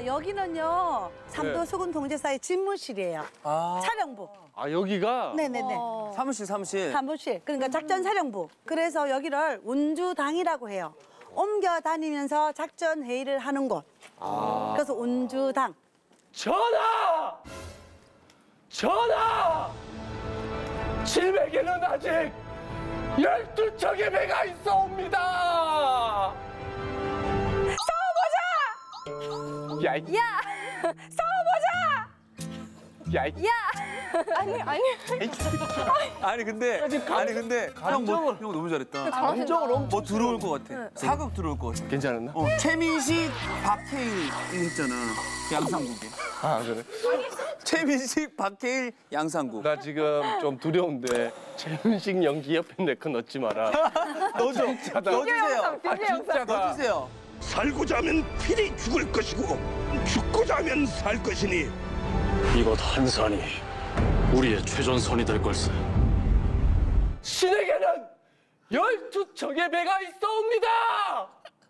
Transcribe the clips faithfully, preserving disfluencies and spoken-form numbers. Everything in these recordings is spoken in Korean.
여기는요 삼도 네. 수군 동제사의 집무실이에요. 아. 사령부. 아 여기가 네네네. 사무실 사무실. 사무실. 그러니까 작전 사령부. 그래서 여기를 운주당이라고 해요. 옮겨 다니면서 작전 회의를 하는 곳. 그래서 운주당. 전하! 전하! 칠백에는 아직 열두 척의 배가 있어옵니다. 싸워보자! 야, 이- 야! 야, 이- 아니, 아니. 아니 근데 아니 근데 형, 뭐, 형 너무 잘했다. 감정을 엄청 뭐 들어올 것 같아. 사극 들어올 것 같아. 괜찮았나? 어, 최민식, 박해일 했잖아. 양상국에. 아 그래. 최민식, 박해일, 양상국. 나 지금 좀 두려운데 최윤식 연기 옆에 내 거 넣지 마라. 넣어줘. 진짜다. 넣어주세요. 아 진짜다. 넣어주세요. 살고자 하면 필히 죽을 것이고 죽고자 하면 살 것이니 이곳 한산이 우리의 최전선이 될 걸세. 신에게는 열두 척의 배가 있어옵니다.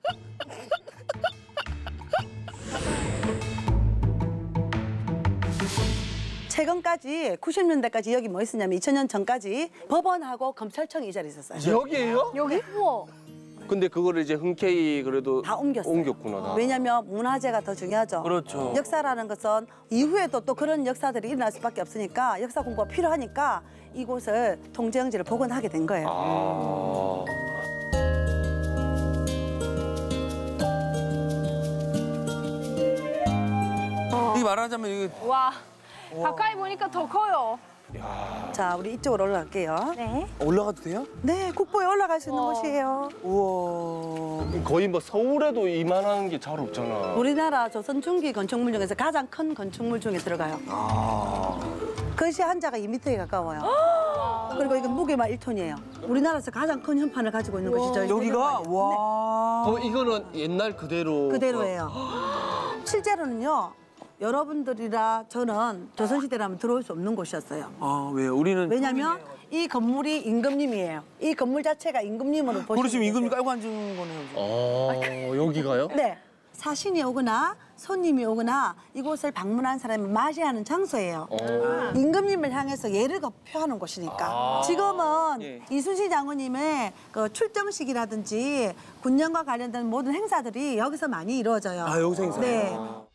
최근까지 구십 년대까지 여기 뭐 있었냐면 이천 년 전까지 법원하고 검찰청이 이 자리에 있었어요. 여기에요? 여기? 우와. 근데 그거를 이제 흔쾌히 그래도 다 옮겼어요. 옮겼구나. 다. 왜냐하면 문화재가 더 중요하죠. 그렇죠. 역사라는 것은 이후에도 또 그런 역사들이 일어날 수밖에 없으니까 역사 공부가 필요하니까 이곳을 통제영지를 복원하게 된 거예요. 아. 이 말하자면 이게 와. 가까이 보니까 더 커요. 자, 우리 이쪽으로 올라갈게요. 네. 올라가도 돼요? 네, 국보에 올라갈 수 있는 와. 곳이에요. 우와. 거의 뭐 서울에도 이만한 게 잘 없잖아. 우리나라 조선 중기 건축물 중에서 가장 큰 건축물 중에 들어가요. 그것이 한자가 이 미터에 가까워요. 그리고 이건 무게만 일 톤이에요. 우리나라에서 가장 큰 현판을 가지고 있는 곳이죠. 여기가 네. 와. 어 이거는 옛날 그대로. 그대로예요. 실제로는요. 여러분들이라 저는 조선시대라면 들어올 수 없는 곳이었어요. 아 왜요? 우리는 왜냐면 이 건물이 임금님이에요. 이 건물 자체가 임금님으로 보시면 우리 지금 임금 되세요. 깔고 앉은 거네요. 어 여기가요? 네. 사신이 오거나 손님이 오거나 이곳을 방문한 사람을 맞이하는 장소예요. 어. 임금님을 향해서 예를 표하는 곳이니까. 아. 지금은 예. 이순신 장군님의 그 출정식이라든지 군령과 관련된 모든 행사들이 여기서 많이 이루어져요. 아 여기서 행사. 네.